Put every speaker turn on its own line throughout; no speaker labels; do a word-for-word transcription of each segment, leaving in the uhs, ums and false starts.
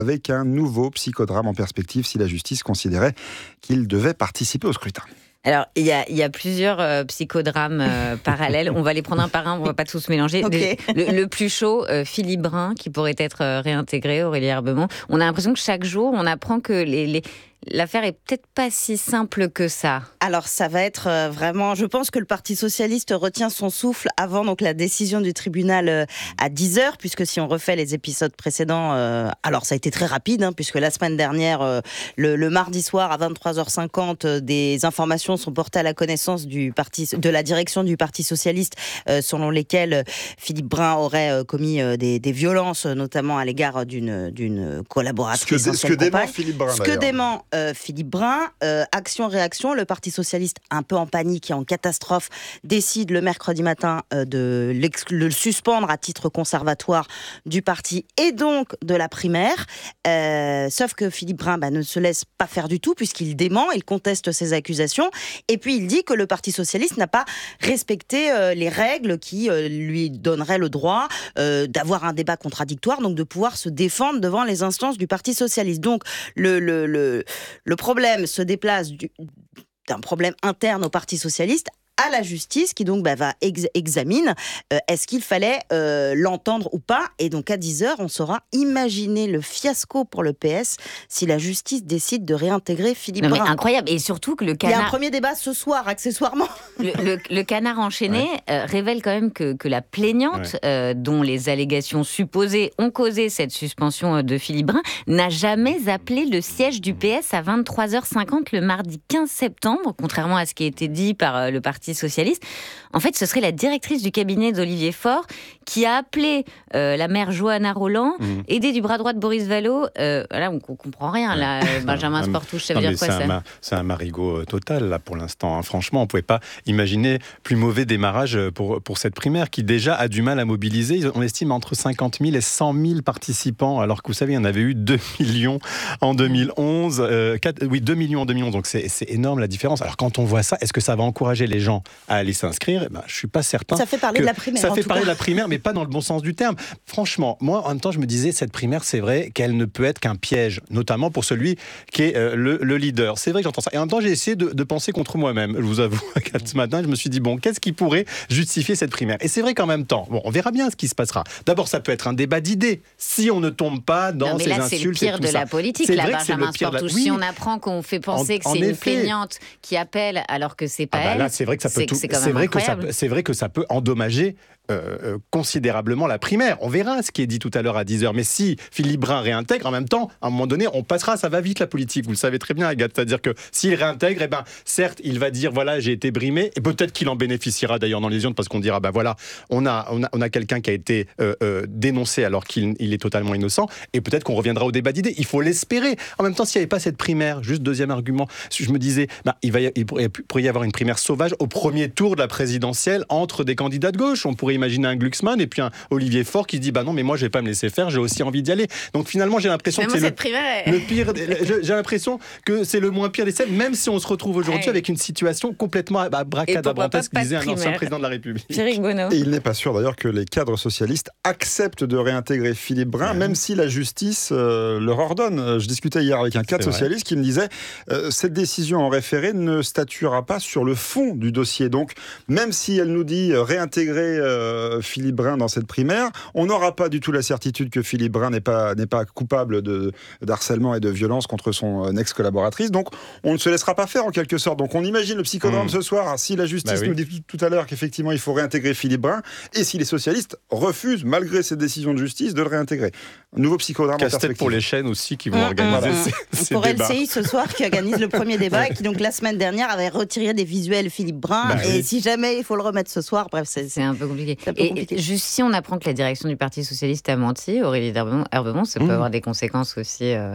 avec un nouveau psychodrame en perspective si la justice considérait qu'il devait participer au scrutin.
Alors, il y a, il y a plusieurs euh, psychodrames euh, parallèles. On va les prendre un par un, on ne va pas tous mélanger.
Okay.
Le, le plus chaud, euh, Philippe Brun, qui pourrait être euh, réintégré, Aurélie Herbemont. On a l'impression que chaque jour, on apprend que les... les l'affaire est peut-être pas si simple que ça.
Alors ça va être euh, vraiment... Je pense que le Parti Socialiste retient son souffle avant donc, la décision du tribunal euh, à dix heures, puisque si on refait les épisodes précédents... Euh, alors ça a été très rapide, hein, puisque la semaine dernière, euh, le, le mardi soir à vingt-trois heures cinquante, euh, des informations sont portées à la connaissance du parti, de la direction du Parti Socialiste, euh, selon lesquelles euh, Philippe Brun aurait euh, commis euh, des, des violences, notamment à l'égard d'une, d'une collaboratrice.
Ce que, ce que dément Philippe Brun,
Ce que dément Euh, Philippe Brun, euh, action-réaction, le Parti Socialiste un peu en panique et en catastrophe décide le mercredi matin euh, de le suspendre à titre conservatoire du parti et donc de la primaire, euh, sauf que Philippe Brun bah, ne se laisse pas faire du tout puisqu'il dément, il conteste ces accusations et puis il dit que le Parti Socialiste n'a pas respecté euh, les règles qui euh, lui donneraient le droit euh, d'avoir un débat contradictoire, donc de pouvoir se défendre devant les instances du Parti Socialiste. Donc le, le, le Le problème se déplace du, d'un problème interne au Parti Socialiste à la justice qui donc bah, va ex- examine euh, est-ce qu'il fallait euh, l'entendre ou pas, et donc à dix heures on saura imaginer le fiasco pour le P S si la justice décide de réintégrer Philippe Brun.
Incroyable, et surtout que le canard...
Il y a un premier débat ce soir accessoirement.
Le, le, le canard enchaîné ouais. euh, révèle quand même que, que la plaignante, ouais. euh, dont les allégations supposées ont causé cette suspension de Philippe Brun, n'a jamais appelé le siège du P S à vingt-trois heures cinquante le mardi quinze septembre, contrairement à ce qui a été dit par euh, le Parti Socialiste. En fait, ce serait la directrice du cabinet d'Olivier Faure qui a appelé euh, la maire Johanna Roland, mmh. aidée du bras droit de Boris Vallaud. Euh, là, on ne comprend rien. Là, Benjamin Sportouche, ça veut dire quoi
c'est
ça
un, ma- C'est un marigot total, là, pour l'instant. Hein. Franchement, on ne pouvait pas imaginer plus mauvais démarrage pour, pour cette primaire qui, déjà, a du mal à mobiliser. On estime entre cinquante mille et cent mille participants, alors que, vous savez, il y en avait eu deux millions en deux mille onze. Euh, quatre, oui, deux millions en deux mille onze. Donc, c'est, c'est énorme, la différence. Alors, quand on voit ça, est-ce que ça va encourager les gens à aller s'inscrire? Eh ben, je ne suis pas certain.
Ça fait parler de la primaire.
Ça fait parler cas. de la primaire, mais pas dans le bon sens du terme. Franchement, moi, en même temps, je me disais, cette primaire, c'est vrai qu'elle ne peut être qu'un piège, notamment pour celui qui est euh, le, le leader. C'est vrai que j'entends ça. Et en même temps, j'ai essayé de, de penser contre moi-même. Je vous avoue, ce matin, je me suis dit, bon, qu'est-ce qui pourrait justifier cette primaire? Et c'est vrai qu'en même temps, bon, on verra bien ce qui se passera. D'abord, ça peut être un débat d'idées, si on ne tombe pas dans
non, mais
ces
là,
insultes.
C'est le pire de
ça.
la politique,
c'est
là,
vrai
Benjamin Sportouche.
Oui.
Si on apprend qu'on fait penser en, que c'est une effet. plaignante qui appelle alors que c'est pas
ah bah
elle,
là, c'est vrai que ça peut
c'est,
tout.
C'est,
c'est vrai que ça, c'est vrai que ça peut endommager euh, euh, considérablement la primaire. On verra ce qui est dit tout à l'heure à dix heures. Mais si Philippe Brun réintègre, en même temps, à un moment donné, on passera, ça va vite la politique. Vous le savez très bien, Agathe. C'est-à-dire que s'il réintègre, eh ben, certes, il va dire voilà, j'ai été brimé, et peut-être qu'il en bénéficiera d'ailleurs dans les urnes parce qu'on dira bah voilà, on a, on a, on a quelqu'un qui a été euh, euh, dénoncé alors qu'il il est totalement innocent, et peut-être qu'on reviendra au débat d'idées. Il faut l'espérer. En même temps, s'il n'y avait pas cette primaire, juste deuxième argument, je me disais, bah, il, va y, il pourrait, il pourrait y avoir une primaire sauvage au premier tour de la présidentielle entre des candidats de gauche. On pourrait imaginer un Glucksmann et puis un Olivier Faure qui se dit bah non, mais moi je vais pas me laisser faire, j'ai aussi envie d'y aller. Donc finalement, j'ai l'impression
finalement,
que c'est le,
est...
le pire. J'ai l'impression que c'est le moins pire des scènes, même si on se retrouve aujourd'hui ouais. avec une situation complètement bah, bracadabrantesque, disait un ancien président de la République.
Thierry Bonneau.
Et il n'est pas sûr d'ailleurs que les cadres socialistes acceptent de réintégrer Philippe Brun, ouais. même si la justice euh, leur ordonne. Je discutais hier avec un cadre c'est socialiste vrai. qui me disait euh, cette décision en référé ne statuera pas sur le fond du dossier. Donc, même si elle nous dit euh, réintégrer euh, Philippe Brun dans cette primaire, on n'aura pas du tout la certitude que Philippe Brun n'est pas, n'est pas coupable de, d'harcèlement et de violence contre son euh, ex-collaboratrice. Donc, on ne se laissera pas faire en quelque sorte. Donc, on imagine le psychodrame mmh. ce soir. Si la justice bah oui. nous dit tout, tout à l'heure qu'effectivement, il faut réintégrer Philippe Brun, et si les socialistes refusent, malgré cette décision de justice, de le réintégrer. Un nouveau psychodrame en perspective.
Casse-tête pour les chaînes aussi qui vont mmh, organiser
mmh,
ces, ces
pour
débats.
Pour L C I ce soir, qui organise le premier débat et qui, donc, la semaine dernière, avait retiré des visuels Philippe Brun. Bah et oui. si jamais il faut le remettre ce soir, bref, c'est,
c'est un peu compliqué.
Un peu
et
compliqué.
Juste si on apprend que la direction du Parti Socialiste a menti, Aurélie Herbemont, ça peut mmh. avoir des conséquences aussi... Euh...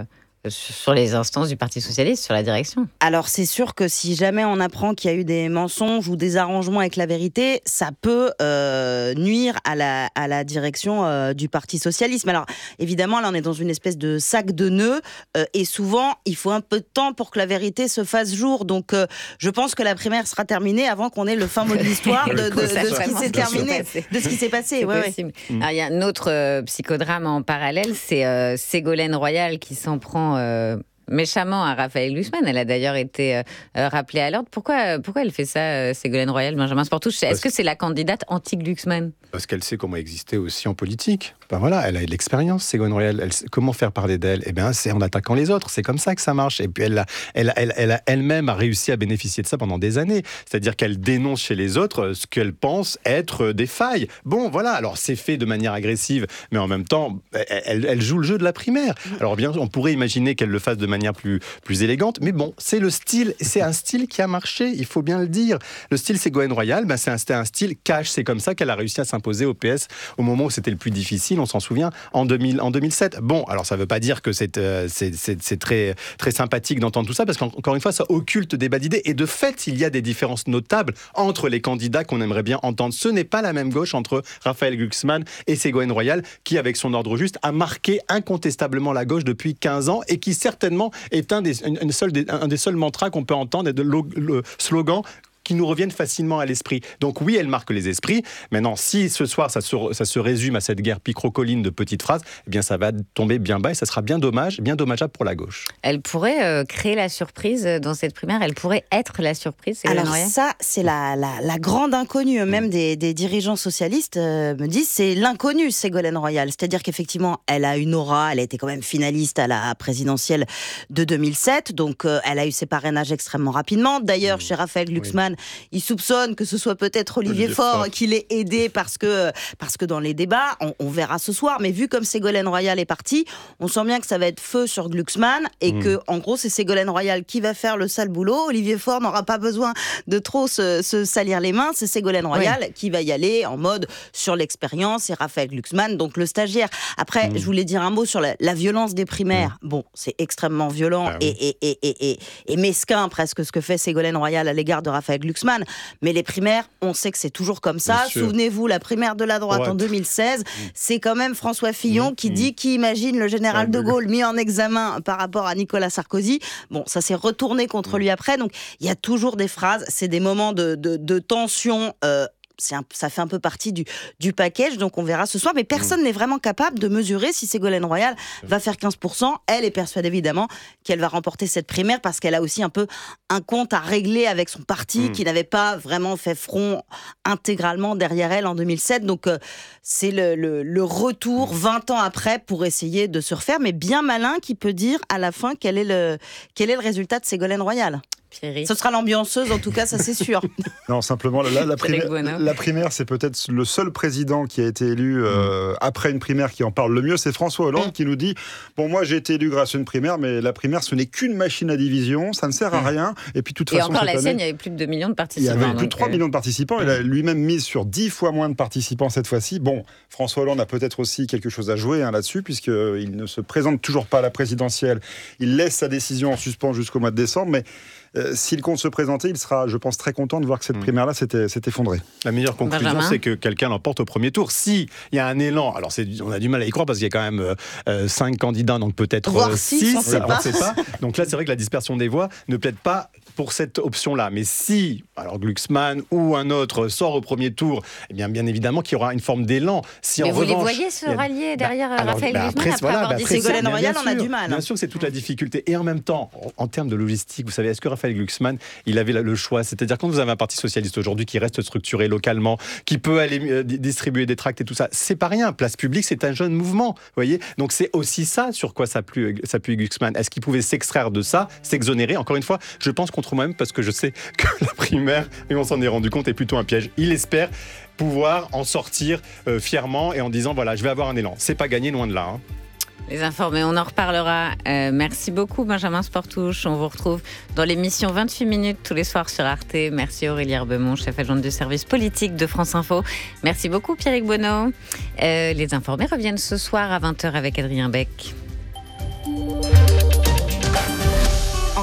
sur les instances du Parti socialiste, sur la direction.
Alors c'est sûr que si jamais on apprend qu'il y a eu des mensonges ou des arrangements avec la vérité, ça peut euh, nuire à la, à la direction euh, du Parti socialiste. Mais alors évidemment là on est dans une espèce de sac de nœuds euh, et souvent il faut un peu de temps pour que la vérité se fasse jour. Donc euh, je pense que la primaire sera terminée avant qu'on ait le fin mot de l'histoire de, de, de, de ce qui s'est terminé, de ce qui s'est passé. Ouais, ouais.
Alors il y a un autre euh, psychodrame en parallèle, c'est euh, Ségolène Royal qui s'en prend euh, méchamment à Raphaël Glucksmann. Elle a d'ailleurs été euh, rappelée à l'ordre. Pourquoi, pourquoi elle fait ça, euh, Ségolène Royal, Benjamin Sportouche? Est-ce que c'est la candidate anti-Glucksmann?
Parce qu'elle sait comment exister aussi en politique. Ben voilà, elle a de l'expérience, Ségolène Royal. Elle sait comment faire parler d'elle? Eh bien, c'est en attaquant les autres. C'est comme ça que ça marche. Et puis, elle, a, elle, elle, elle a elle-même a réussi à bénéficier de ça pendant des années. C'est-à-dire qu'elle dénonce chez les autres ce qu'elle pense être des failles. Bon, voilà. Alors, c'est fait de manière agressive, mais en même temps, elle, elle joue le jeu de la primaire. Alors, bien, on pourrait imaginer qu'elle le fasse de manière plus, plus élégante, mais bon, c'est le style. C'est un style qui a marché, il faut bien le dire. Le style Ségolène Royal, ben, c'est un, c'était un style cash. C'est comme ça qu'elle a réussi à s'imposer au P S au moment où c'était le plus difficile, on s'en souvient, en, deux mille, en deux mille sept. Bon, alors ça ne veut pas dire que c'est, euh, c'est, c'est, c'est très, très sympathique d'entendre tout ça, parce qu'encore une fois, ça occulte des bas d'idées, et de fait, il y a des différences notables entre les candidats qu'on aimerait bien entendre. Ce n'est pas la même gauche entre Raphaël Glucksmann et Ségolène Royal, qui, avec son ordre juste, a marqué incontestablement la gauche depuis quinze ans, et qui certainement est un des, une, une seule, un des seuls mantras qu'on peut entendre, et de lo, le slogan qui nous reviennent facilement à l'esprit. Donc oui, elle marque les esprits. Maintenant, si ce soir, ça se, ça se résume à cette guerre picrocolline de petites phrases, eh bien, ça va tomber bien bas et ça sera bien dommage, bien dommageable pour la gauche.
Elle pourrait euh, créer la surprise dans cette primaire. Elle pourrait être la surprise.
Alors ça, c'est la, la, la grande inconnue. Même mmh. des, des dirigeants socialistes euh, me disent c'est l'inconnu, Ségolène Royal. C'est-à-dire qu'effectivement, elle a une aura. Elle a été quand même finaliste à la présidentielle de deux mille sept. Donc, euh, elle a eu ses parrainages extrêmement rapidement. D'ailleurs, mmh. chez Raphaël Glucksmann, oui. il soupçonne que ce soit peut-être Olivier, Olivier Faure, Faure qui l'ait aidé parce que, parce que dans les débats, on, on verra ce soir, mais vu comme Ségolène Royal est partie, on sent bien que ça va être feu sur Glucksmann et mmh. que, en gros, c'est Ségolène Royal qui va faire le sale boulot. Olivier Faure n'aura pas besoin de trop se, se salir les mains. C'est Ségolène Royal oui. qui va y aller en mode sur l'expérience et Raphaël Glucksmann, donc le stagiaire. Après, mmh. je voulais dire un mot sur la, la violence des primaires. Mmh. Bon, c'est extrêmement violent ah, oui. et, et, et, et, et, et mesquin presque ce que fait Ségolène Royal à l'égard de Raphaël Glucksmann. Mais les primaires, on sait que c'est toujours comme ça. Souvenez-vous, la primaire de la droite ouais. en deux mille seize, mmh. c'est quand même François Fillon mmh. qui dit qui imagine le général de Gaulle mis en examen par rapport à Nicolas Sarkozy. Bon, ça s'est retourné contre mmh. lui après. Donc, il y a toujours des phrases, c'est des moments de, de, de tension. Euh, C'est un, ça fait un peu partie du, du package, donc on verra ce soir. Mais personne mmh. n'est vraiment capable de mesurer si Ségolène Royal va faire quinze pour cent. Elle est persuadée évidemment qu'elle va remporter cette primaire parce qu'elle a aussi un peu un compte à régler avec son parti mmh. qui n'avait pas vraiment fait front intégralement derrière elle en deux mille sept. Donc euh, c'est le, le, le retour vingt ans après pour essayer de se refaire, mais bien malin qui peut dire à la fin quel est le, quel est le résultat de Ségolène Royal. Ce sera l'ambianceuse, en tout cas, ça c'est sûr.
Non, simplement, la, la, primaire, la primaire, c'est peut-être le seul président qui a été élu euh, mmh. après une primaire qui en parle le mieux. C'est François Hollande mmh. qui nous dit « Bon, moi j'ai été élu grâce à une primaire, mais la primaire, ce n'est qu'une machine à division, ça ne sert à rien. » Et puis, de toute
Et
façon,
encore la
année,
sienne, il y avait plus de deux millions de participants.
Il y avait plus de
donc
trois
euh...
millions de participants. Il a lui-même mis sur dix fois moins de participants cette fois-ci. Bon, François Hollande a peut-être aussi quelque chose à jouer hein, là-dessus, puisqu'il ne se présente toujours pas à la présidentielle. Il laisse sa décision en suspens jusqu'au mois de décembre, mais Euh, s'il compte se présenter, il sera, je pense, très content de voir que cette mmh. primaire-là s'est, s'est effondrée.
La meilleure conclusion,
Benjamin.
c'est que quelqu'un l'emporte au premier tour. Si il y a un élan, alors c'est, on a du mal à y croire parce qu'il y a quand même euh, cinq candidats, donc peut-être
Voire
euh,
six,
six,
on sait
on
pas.
sait pas. Donc là, c'est vrai que la dispersion des voix ne plaide pas pour cette option-là. Mais si, alors Glucksmann ou un autre sort au premier tour, eh bien, bien évidemment qu'il y aura une forme d'élan. Si
Mais
en
vous
revanche,
les voyez se rallier derrière
bah,
Raphaël
bah,
Glucksmann après,
voilà,
avoir
bah,
dit
après, Ségolène
ça.
Royal, on a du mal.
Bien sûr, c'est toute la difficulté. Et en même temps, en, en termes de logistique, vous savez, est-ce que Raphaël Glucksmann, il avait le choix? C'est-à-dire, quand vous avez un parti socialiste aujourd'hui qui reste structuré localement, qui peut aller euh, distribuer des tracts et tout ça, c'est pas rien. Place Publique, c'est un jeune mouvement, vous voyez. Donc c'est aussi ça sur quoi s'appuie, s'appuie Glucksmann. Est-ce qu'il pouvait s'extraire de ça, s'exonérer? Encore une fois, je pense contre moi-même parce que je sais que la primaire, et on s'en est rendu compte, est plutôt un piège. Il espère pouvoir en sortir euh, fièrement et en disant voilà, je vais avoir un élan. C'est pas gagné, loin de là. Hein.
Les informés, on en reparlera. Euh, merci beaucoup Benjamin Sportouche. On vous retrouve dans l'émission vingt-huit minutes tous les soirs sur Arte. Merci Aurélie Herbemont, chef adjointe du service politique de France Info. Merci beaucoup Pierrick Bonneau. Euh, les informés reviennent ce soir à vingt heures avec Adrien Beck.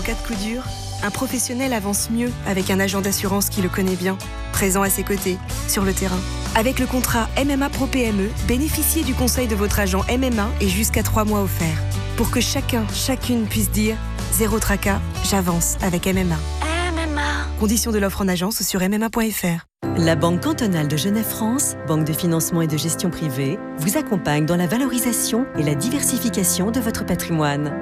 cas de coup dur, un professionnel avance mieux avec un agent d'assurance qui le connaît bien, présent à ses côtés, sur le terrain. Avec le contrat M M A Pro P M E, bénéficiez du conseil de votre agent M M A et jusqu'à trois mois offerts. Pour que chacun, chacune puisse dire « Zéro tracas, j'avance avec M M A ». M M A. Conditions de l'offre en agence sur m m a point f r.
La Banque cantonale de Genève-France, banque de financement et de gestion privée, vous accompagne dans la valorisation et la diversification de votre patrimoine.